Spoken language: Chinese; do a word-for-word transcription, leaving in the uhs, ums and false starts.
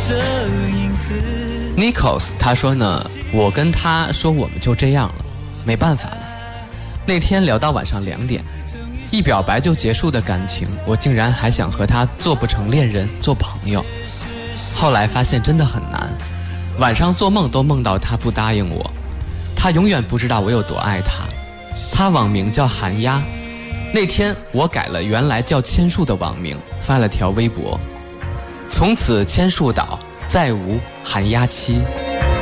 Nikos 他说呢，我跟他说我们就这样了，没办法了。那天聊到晚上两点，一表白就结束的感情，我竟然还想和他做不成恋人，做朋友。后来发现真的很难，晚上做梦都梦到他不答应我，他永远不知道我有多爱他。他网名叫寒鸦，那天我改了原来叫千树的网名，发了条微博，从此千树岛再无寒鸦期。